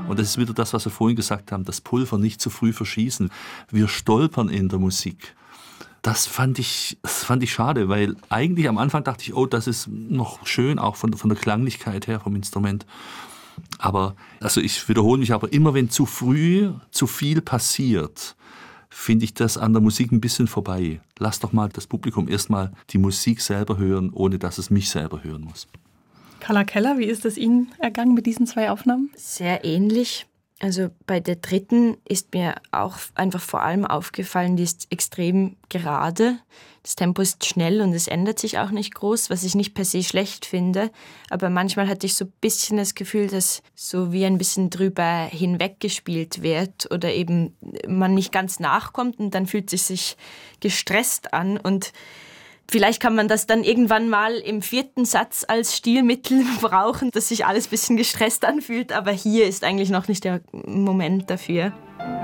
Und das ist wieder das, was wir vorhin gesagt haben, das Pulver nicht zu früh verschießen. Wir stolpern in der Musik. Das fand ich schade, weil eigentlich am Anfang dachte ich, oh, das ist noch schön, auch von der Klanglichkeit her, vom Instrument. Aber, also ich wiederhole mich aber immer, wenn zu früh zu viel passiert, finde ich das an der Musik ein bisschen vorbei. Lass doch mal das Publikum erstmal die Musik selber hören, ohne dass es mich selber hören muss. Carla Keller, wie ist es Ihnen ergangen mit diesen 2 Aufnahmen? Sehr ähnlich. Also bei der dritten ist mir auch einfach vor allem aufgefallen, die ist extrem gerade. Das Tempo ist schnell und es ändert sich auch nicht groß, was ich nicht per se schlecht finde. Aber manchmal hatte ich so ein bisschen das Gefühl, dass so wie ein bisschen drüber hinweggespielt wird oder eben man nicht ganz nachkommt und dann fühlt es sich gestresst an. Und vielleicht kann man das dann irgendwann mal im 4. Satz als Stilmittel brauchen, dass sich alles ein bisschen gestresst anfühlt. Aber hier ist eigentlich noch nicht der Moment dafür.